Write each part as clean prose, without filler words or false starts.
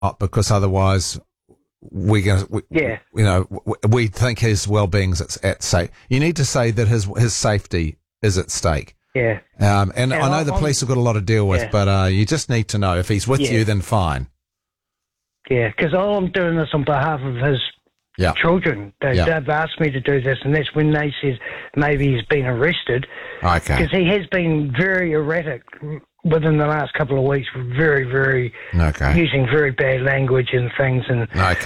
because otherwise we think his well-being's at stake. You need to say that his safety is at stake. Yeah. And I know the police have got a lot to deal with, but you just need to know if he's with you, then fine. Yeah, because I'm doing this on behalf of his children. They've asked me to do this, and that's when they said maybe he's been arrested. Okay. Because he has been very erratic within the last couple of weeks, very, very using very bad language and things. And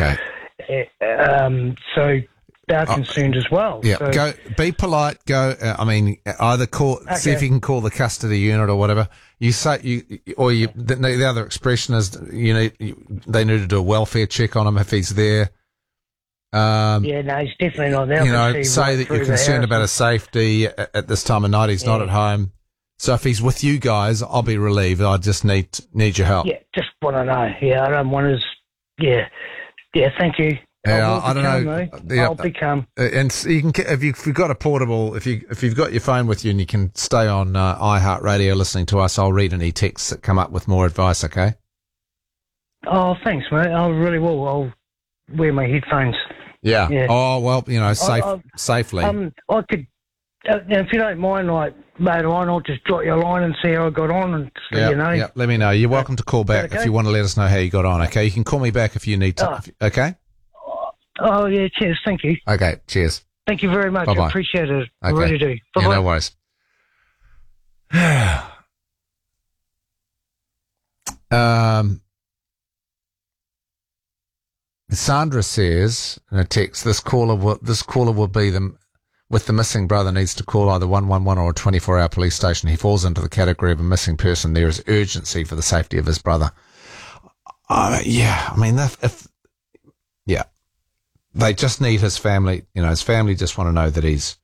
so they're concerned as well. Yeah, so, go be polite. Either call, see if you can call the custody unit or whatever. You say the other expression is they need to do a welfare check on him if he's there. No, he's definitely not there. Say that you're concerned about his safety at this time of night. He's not at home. So if he's with you guys, I'll be relieved. I just need your help. Yeah, just want to know. Yeah, I don't want his. Yeah, thank you. Yeah, I don't know. I'll become. And you can, if you've got a portable, if you've got your phone with you and you can stay on iHeartRadio listening to us, I'll read any texts that come up with more advice. Okay. Oh, thanks, mate. I really will. I'll wear my headphones. Yeah. Oh well, safely. I could, if you don't mind, later on, I'll just drop you a line and see how I got on, and Yeah, let me know. You're welcome to call back if you want to let us know how you got on. Okay, you can call me back if you need to. Okay. Oh, yeah, cheers. Thank you. Okay, cheers. Thank you very much. Bye-bye. I appreciate it. I really do. Bye-bye. Yeah, no worries. Sandra says in a text, this caller will be with the missing brother needs to call either 111 or a 24-hour police station. He falls into the category of a missing person. There is urgency for the safety of his brother. They just need his family. His family just want to know that he's,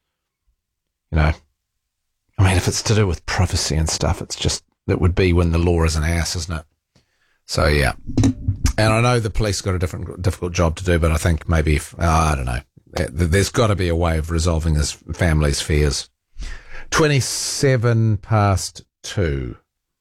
if it's to do with privacy and stuff, it's just, it would be when the law is an ass, isn't it? So, yeah. And I know the police got a difficult job to do, but I think maybe, I don't know, there's got to be a way of resolving his family's fears. 2:27.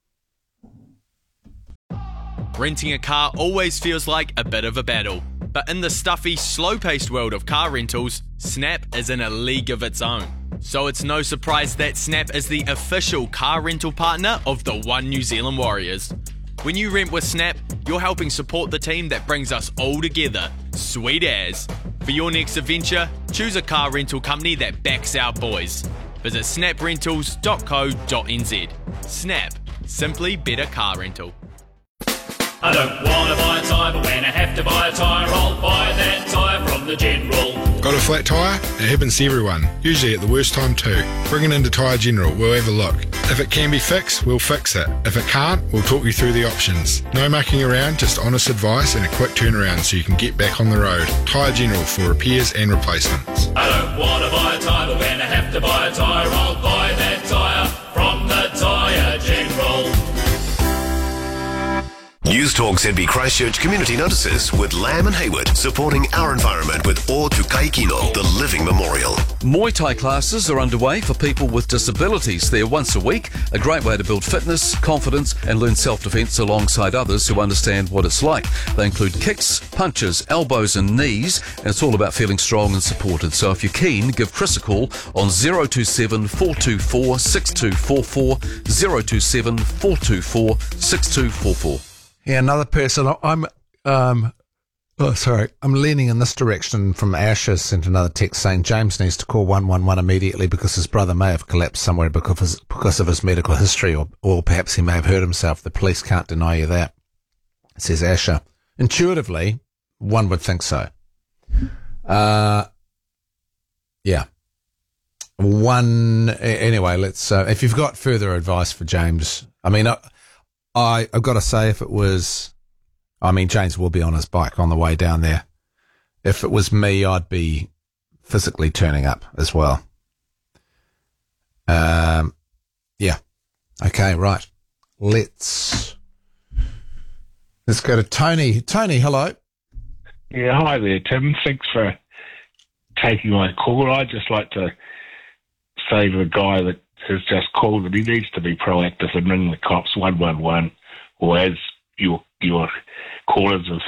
Renting a car always feels like a bit of a battle. But in the stuffy, slow-paced world of car rentals, Snap is in a league of its own. So it's no surprise that Snap is the official car rental partner of the One New Zealand Warriors. When you rent with Snap, you're helping support the team that brings us all together. Sweet as. For your next adventure, choose a car rental company that backs our boys. Visit snaprentals.co.nz. Snap. Simply better car rental. I don't want to buy a tyre, but when I have to buy a tyre, I'll buy that tyre from the General. Got a flat tyre? It happens to everyone, usually at the worst time too. Bring it into Tyre General, we'll have a look. If it can be fixed, we'll fix it. If it can't, we'll talk you through the options. No mucking around, just honest advice and a quick turnaround so you can get back on the road. Tyre General for repairs and replacements. I don't want to buy a tyre, but when I have to buy a tyre, I'll buy that tyre from the Tyre General. News Talk ZB Christchurch Community Notices with Lamb and Hayward, supporting our environment with O Tukai Kino, the living memorial. Muay Thai classes are underway for people with disabilities. They're once a week, a great way to build fitness, confidence and learn self-defence alongside others who understand what it's like. They include kicks, punches, elbows and knees, and it's all about feeling strong and supported. So if you're keen, give Chris a call on 027 424 6244, 027 424 6244. Yeah, another person. I'm leaning in this direction from Asher sent another text saying James needs to call 111 immediately because his brother may have collapsed somewhere because of his medical history, or perhaps he may have hurt himself. The police can't deny you that, says Asher. Intuitively, one would think so. Yeah. Anyway, let's, if you've got further advice for James, I've got to say, if it was, James will be on his bike on the way down there. If it was me, I'd be physically turning up as well. Yeah. Okay, right. Let's go to Tony. Tony, hello. Yeah, hi there, Tim. Thanks for taking my call. I'd just like to say to the guy that has just called that he needs to be proactive and ring the cops 111, or as your your callers have